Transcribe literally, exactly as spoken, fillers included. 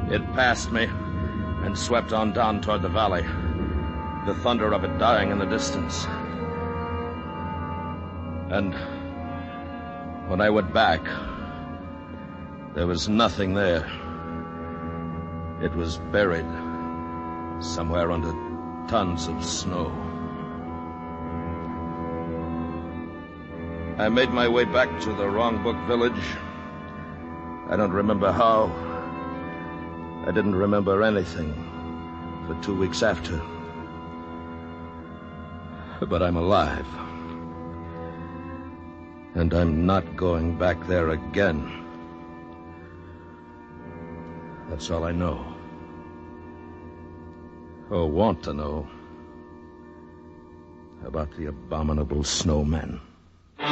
It passed me and swept on down toward the valley, the thunder of it dying in the distance. And when I went back, there was nothing there. It was buried somewhere under tons of snow. I made my way back to the Wrongbook village. I don't remember how. I didn't remember anything for two weeks after. But I'm alive. And I'm not going back there again. That's all I know. Or want to know about the abominable snowmen.